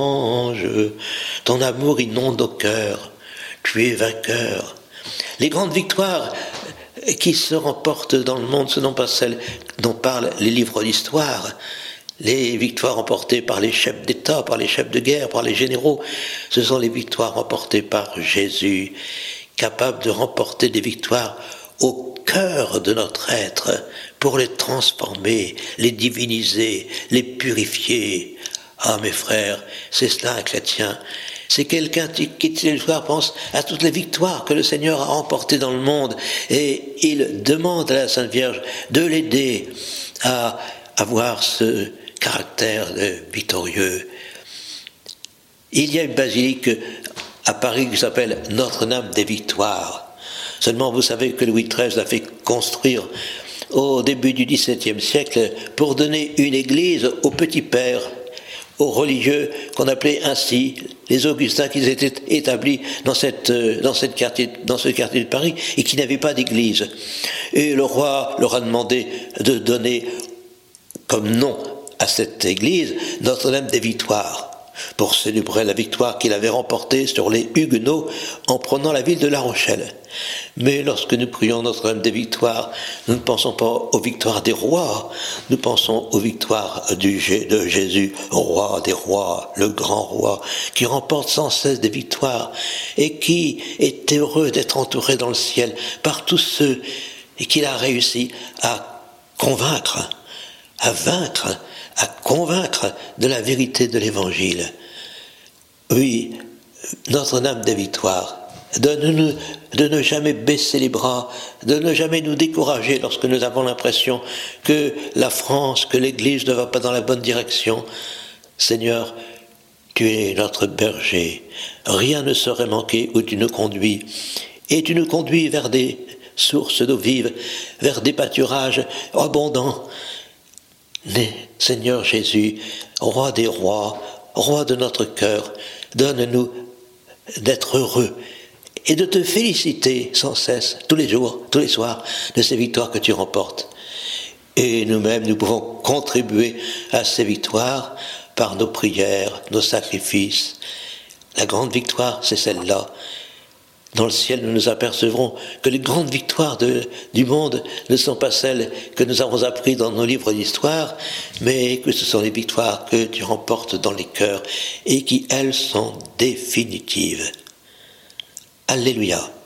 Ange, ton amour inonde nos cœurs, tu es vainqueur. Les grandes victoires qui se remportent dans le monde, ce ne sont pas celles dont parlent les livres d'histoire. Les victoires remportées par les chefs d'État, par les chefs de guerre, par les généraux, ce sont les victoires remportées par Jésus, capable de remporter des victoires au cœur de notre être, pour les transformer, les diviniser, les purifier. Ah mes frères, c'est cela un chrétien. C'est quelqu'un qui, le soir, pense à toutes les victoires que le Seigneur a remportées dans le monde, et il demande à la Sainte Vierge de l'aider à avoir ce caractère victorieux. Il y a une basilique à Paris qui s'appelle Notre-Dame des Victoires. Seulement, vous savez que Louis XIII l'a fait construire au début du XVIIe siècle pour donner une église aux petits pères, aux religieux qu'on appelait ainsi, les Augustins qui étaient établis dans ce quartier de Paris et qui n'avaient pas d'église. Et le roi leur a demandé de donner comme nom à cette église Notre-Dame des Victoires, pour célébrer la victoire qu'il avait remportée sur les Huguenots en prenant la ville de La Rochelle. Mais lorsque nous prions Notre-Dame des Victoires, nous ne pensons pas aux victoires des rois, nous pensons aux victoires de Jésus, roi des rois, le grand roi, qui remporte sans cesse des victoires et qui est heureux d'être entouré dans le ciel par tous ceux et qu'il a réussi à convaincre, à vaincre, à convaincre de la vérité de l'Évangile. Oui, Notre-Dame des Victoires, donne-nous de ne jamais baisser les bras, de ne jamais nous décourager lorsque nous avons l'impression que la France, que l'Église ne va pas dans la bonne direction. Seigneur, tu es notre berger, rien ne saurait manquer où tu nous conduis, et tu nous conduis vers des sources d'eau vive, vers des pâturages abondants. Seigneur Jésus, roi des rois, roi de notre cœur, donne-nous d'être heureux et de te féliciter sans cesse, tous les jours, tous les soirs, de ces victoires que tu remportes. Et nous-mêmes, nous pouvons contribuer à ces victoires par nos prières, nos sacrifices. La grande victoire, c'est celle-là. Dans le ciel, nous nous apercevrons que les grandes victoires du monde ne sont pas celles que nous avons apprises dans nos livres d'histoire, mais que ce sont les victoires que tu remportes dans les cœurs et qui, elles, sont définitives. Alléluia.